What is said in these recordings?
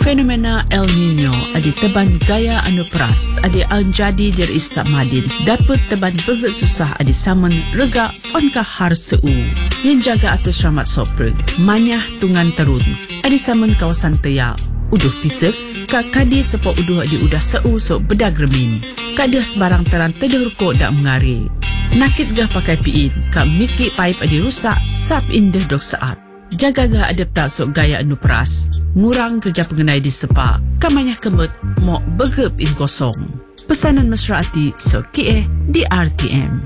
Fenomena El Nino adi teban gaya anu peras adi anjadi dir istak madin dapat teban beget susah adi saman rega onka har seu yang jaga atus ramat sopreg manyah tungan terun adi saman kawasan teya uduh pisek ka kadi sepo uduh adi udah seu so bedag remin kadah sebarang teran tedur ko dak mengari nakit gah pakai piin ka miki pipe adi rusak sap indah dok saat jaga gah adep tak sok gaya anu peras ngurang kerja pengenai di sepa kamanya kemet mok begep in kosong pesanan mesra hati sok kie di RTM.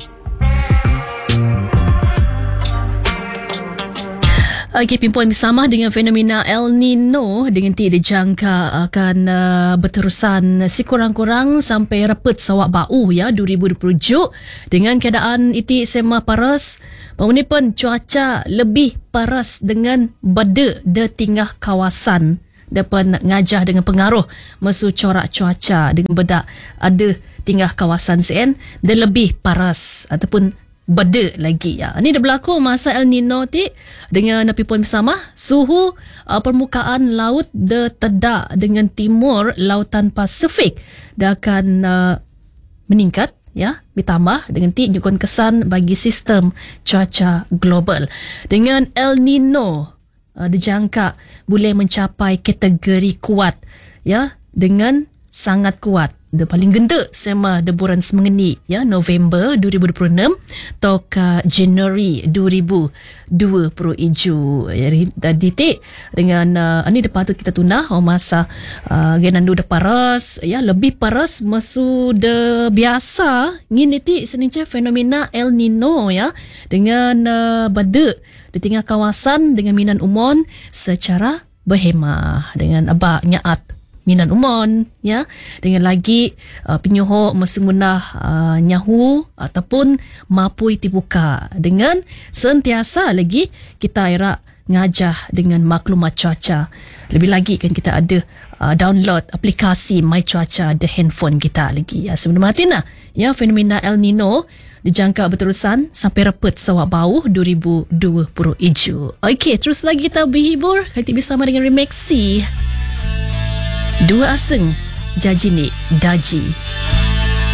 Okey, Pimpon bersama dengan fenomena El Nino dengan dijangka akan berterusan sekurang-kurang sampai repet sawak bau ya 2027 dengan keadaan iti sema paras pun cuaca lebih paras dengan beda de tingah kawasan depan ngajah dengan pengaruh mesu corak cuaca dengan bedak ada tingah kawasan sen de lebih paras ataupun beda lagi ya. Ini dah berlaku masa El Nino ti dengan api pun bersama suhu permukaan laut de tedak dengan timur lautan Pasifik dah akan meningkat ya, ditambah dengan ti nyukun kesan bagi sistem cuaca global. Dengan El Nino dijangka boleh mencapai kategori kuat ya, dengan sangat kuat. The paling genda sema deburan semengeni ya November 2026 atau ke Januari 2027 jadi tadi tik dengan ini patut kita tunah masa genandu de paras ya lebih paras masu de biasa ngin ti seninca fenomena El Nino ya dengan bade di tengah kawasan dengan minan umon secara berhemah dengan abak nyaat minan umon ya dengan lagi penyuhuk mesungunah nyahu ataupun mapui tibuka dengan sentiasa lagi kita era ngajah dengan maklumat cuaca lebih lagi kan kita ada download aplikasi My Cuaca di handphone kita lagi ya sebelum matina ya fenomena El Nino dijangka berterusan sampai repet sawak bau 2027. Okey, terus lagi kita berhibur kali bersama dengan Remexi Dua Aseng Jajini Daji.